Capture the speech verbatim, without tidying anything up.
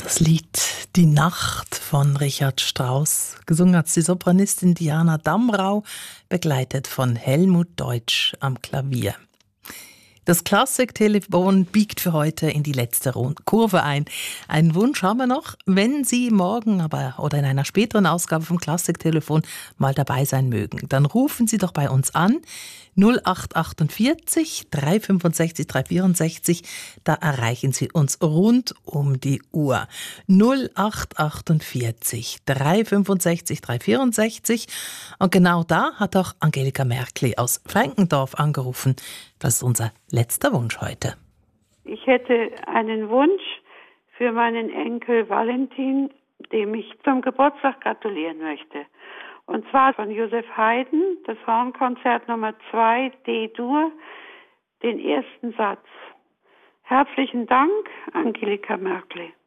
Das Lied Die Nacht von Richard Strauss. Gesungen hat die Sopranistin Diana Damrau, begleitet von Helmut Deutsch am Klavier. Das Klassiktelefon biegt für heute in die letzte Kurve ein. Einen Wunsch haben wir noch, wenn Sie morgen aber oder in einer späteren Ausgabe vom Klassiktelefon mal dabei sein mögen. Dann rufen Sie doch bei uns an null acht achtundvierzig, drei fünfundsechzig, drei vierundsechzig. Da erreichen Sie uns rund um die Uhr. null acht achtundvierzig, drei fünfundsechzig, drei vierundsechzig. Und genau da hat auch Angelika Merkli aus Frankendorf angerufen. Das ist unser letzter Wunsch heute. Ich hätte einen Wunsch für meinen Enkel Valentin, dem ich zum Geburtstag gratulieren möchte. Und zwar von Joseph Haydn, das Hornkonzert Nummer zwei, D-Dur, den ersten Satz. Herzlichen Dank, Angelika Merkli.